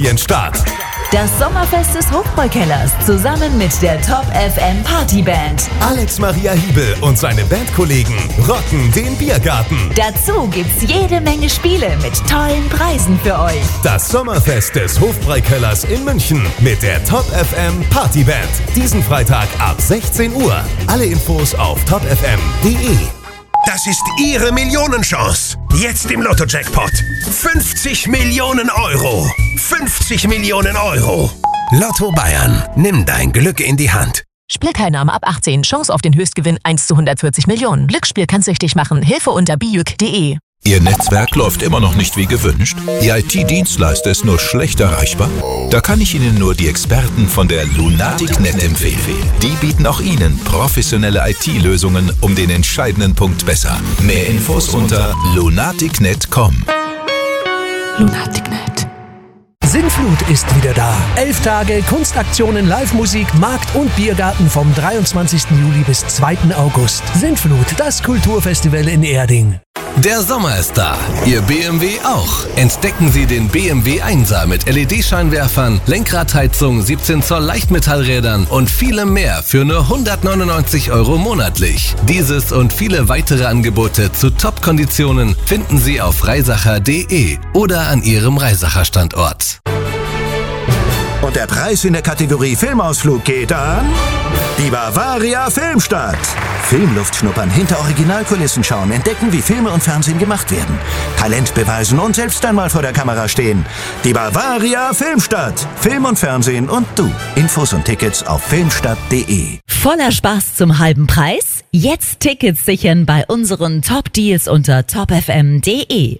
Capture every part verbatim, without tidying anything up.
Start. Das Sommerfest des Hofbräukellers zusammen mit der Top F M Partyband. Alex Maria Hiebel und seine Bandkollegen rocken den Biergarten. Dazu gibt's jede Menge Spiele mit tollen Preisen für euch. Das Sommerfest des Hofbräukellers in München mit der Top F M Partyband. Diesen Freitag ab sechzehn Uhr. Alle Infos auf top f m punkt d e. Das ist Ihre Millionenchance. Jetzt im Lotto-Jackpot. fünfzig Millionen Euro. fünfzig Millionen Euro. Lotto Bayern. Nimm dein Glück in die Hand. Spielteilnahme ab achtzehn. Chance auf den Höchstgewinn eins zu hundertvierzig Millionen. Glücksspiel kann süchtig machen. Hilfe unter bijuk punkt de. Ihr Netzwerk läuft immer noch nicht wie gewünscht? Ihr I T-Dienstleister ist nur schlecht erreichbar? Da kann ich Ihnen nur die Experten von der Lunatic.net empfehlen. Die bieten auch Ihnen professionelle I T-Lösungen um den entscheidenden Punkt besser. Mehr Infos unter lunatic punkt net punkt com. Lunatic punkt net. Sinnflut ist wieder da. Elf Tage Kunstaktionen, Live-Musik, Markt und Biergarten vom dreiundzwanzigsten Juli bis zweiten August. Sinnflut, das Kulturfestival in Erding. Der Sommer ist da. Ihr B M W auch. Entdecken Sie den B M W Einser mit L E D-Scheinwerfern, Lenkradheizung, siebzehn Zoll Leichtmetallrädern und vielem mehr für nur hundertneunundneunzig Euro monatlich. Dieses und viele weitere Angebote zu Top-Konditionen finden Sie auf reisacher punkt de oder an Ihrem Reisacher-Standort. Und der Preis in der Kategorie Filmausflug geht an die Bavaria Filmstadt. Filmluft schnuppern, hinter Originalkulissen schauen, entdecken, wie Filme und Fernsehen gemacht werden. Talent beweisen und selbst einmal vor der Kamera stehen. Die Bavaria Filmstadt. Film und Fernsehen und du. Infos und Tickets auf filmstadt punkt de. Voller Spaß zum halben Preis? Jetzt Tickets sichern bei unseren Top-Deals unter top f m punkt de.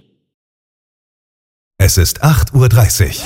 Es ist acht Uhr dreißig.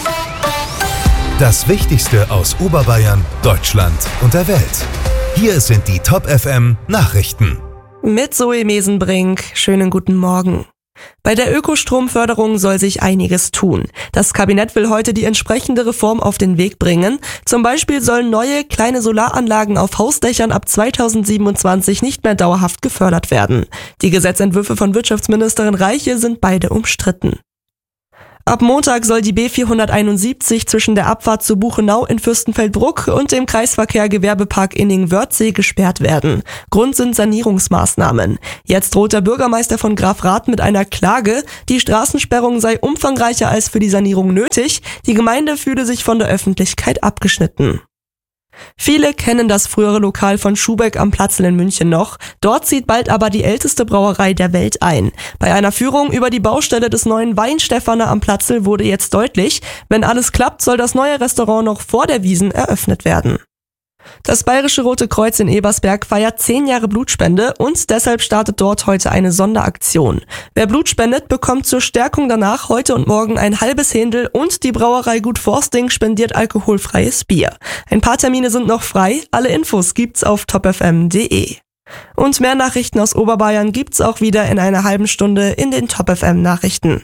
Das Wichtigste aus Oberbayern, Deutschland und der Welt. Hier sind die Top F M Nachrichten. Mit Zoe Mesenbrink. Schönen guten Morgen. Bei der Ökostromförderung soll sich einiges tun. Das Kabinett will heute die entsprechende Reform auf den Weg bringen. Zum Beispiel sollen neue kleine Solaranlagen auf Hausdächern ab zweitausendsiebenundzwanzig nicht mehr dauerhaft gefördert werden. Die Gesetzentwürfe von Wirtschaftsministerin Reiche sind beide umstritten. Ab Montag soll die B vierhunderteinundsiebzig zwischen der Abfahrt zu Buchenau in Fürstenfeldbruck und dem Kreisverkehr Gewerbepark Inning-Wörthsee gesperrt werden. Grund sind Sanierungsmaßnahmen. Jetzt droht der Bürgermeister von Grafrath mit einer Klage. Die Straßensperrung sei umfangreicher als für die Sanierung nötig. Die Gemeinde fühle sich von der Öffentlichkeit abgeschnitten. Viele kennen das frühere Lokal von Schubeck am Platzl in München noch. Dort zieht bald aber die älteste Brauerei der Welt ein. Bei einer Führung über die Baustelle des neuen Weinstefaner am Platzl wurde jetzt deutlich, wenn alles klappt, soll das neue Restaurant noch vor der Wiesn eröffnet werden. Das Bayerische Rote Kreuz in Ebersberg feiert zehn Jahre Blutspende und deshalb startet dort heute eine Sonderaktion. Wer Blut spendet, bekommt zur Stärkung danach heute und morgen ein halbes Händel und die Brauerei Gut Forsting spendiert alkoholfreies Bier. Ein paar Termine sind noch frei, alle Infos gibt's auf top f m punkt de. Und mehr Nachrichten aus Oberbayern gibt's auch wieder in einer halben Stunde in den Top F M Nachrichten.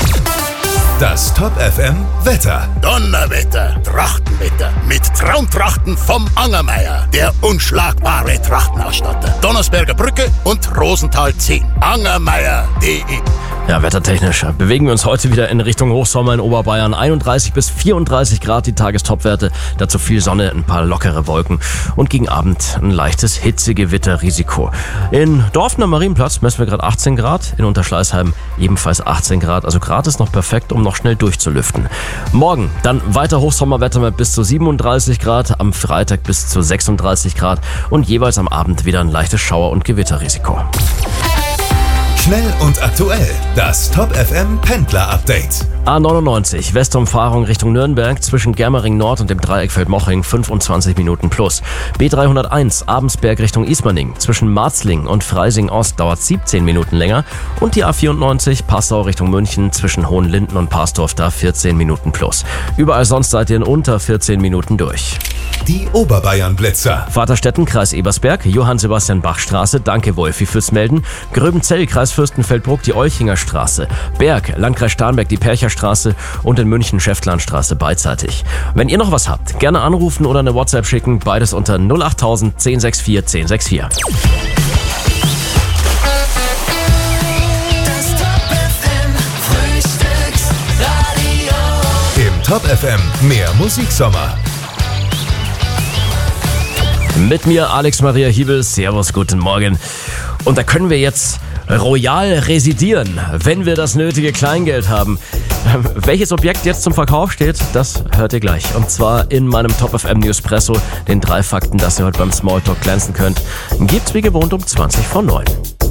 Das Top F M Wetter. Donnerwetter, Trachtenwetter mit Traumtrachten vom Angermeier, der unschlagbare Trachtenausstatter. Donnersberger Brücke und Rosenthal zehn. angermeier punkt de. Ja, wettertechnisch bewegen wir uns heute wieder in Richtung Hochsommer in Oberbayern. einunddreißig bis vierunddreißig Grad die Tagestopwerte, dazu viel Sonne, ein paar lockere Wolken und gegen Abend ein leichtes Hitzegewitterrisiko. In Dorfen am Marienplatz messen wir gerade achtzehn Grad, in Unterschleißheim ebenfalls achtzehn Grad. Also Grad ist noch perfekt, um noch schnell durchzulüften. Morgen dann weiter Hochsommerwetter mit bis zu siebenunddreißig Grad, am Freitag bis zu sechsunddreißig Grad und jeweils am Abend wieder ein leichtes Schauer- und Gewitterrisiko. Schnell und aktuell, das Top F M Pendler Update. A neunundneunzig, Westumfahrung Richtung Nürnberg zwischen Germering Nord und dem Dreieck Feldmoching, fünfundzwanzig Minuten plus. B dreihunderteins, Abensberg Richtung Ismaning zwischen Marzling und Freising Ost dauert siebzehn Minuten länger. Und die A vierundneunzig, Passau Richtung München zwischen Hohenlinden und Parsdorf, da vierzehn Minuten plus. Überall sonst seid ihr in unter vierzehn Minuten durch. Die Oberbayern-Blitzer. Vaterstetten, Kreis Ebersberg, Johann-Sebastian-Bach-Straße, danke Wolfi fürs Melden. Gröbenzell, Kreis Fürstenfeldbruck, die Olchinger Straße. Berg, Landkreis Starnberg, die Percherstraße und in München Schäftlarnstraße beidseitig. Wenn ihr noch was habt, gerne anrufen oder eine WhatsApp schicken, beides unter null acht null null eins sechs vier eins sechs vier. Top F M mehr Musiksommer. Mit mir Alex Maria Hiebel. Servus, guten Morgen. Und da können wir jetzt royal residieren, wenn wir das nötige Kleingeld haben. Welches Objekt jetzt zum Verkauf steht, das hört ihr gleich. Und zwar in meinem Top F M Newspresso, den drei Fakten, dass ihr heute beim Smalltalk glänzen könnt. Gibt's wie gewohnt um zwanzig vor neun.